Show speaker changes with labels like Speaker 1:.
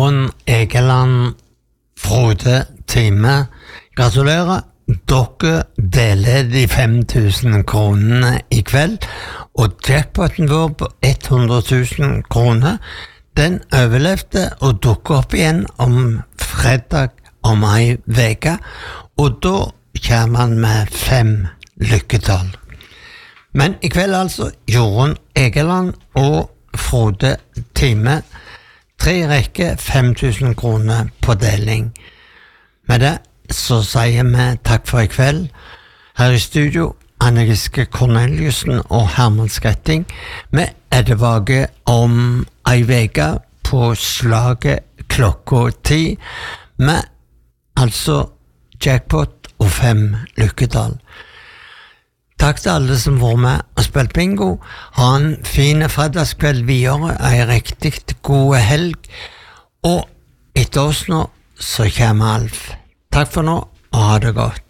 Speaker 1: Jorunn Egeland, Frode Time. Gratulerer. Dere deler de 5 000 kronene i kveld, og jackpoten vår på 100 000 kroner, den overlevde og dukker opp igjen om fredag om ei veke, og da kommer han med 5 lykketall. Men i kveld altså Jorunn Egeland og Frode Time, 3 rekker 5 000 kroner på deling. Med det så sier vi takk for i kveld. Her i studio, Anne Giske Corneliussen og Herman Skretting. Vi tilbake om ei veke på slaget klokka 10, med altså jackpot og 5 lykketall. Takk til alle som var med og spilte bingo. Ha en fin fredagskveld videre, ei riktig god helg, og etter oss nå så kommer Alf. Takk for nå, og ha det godt.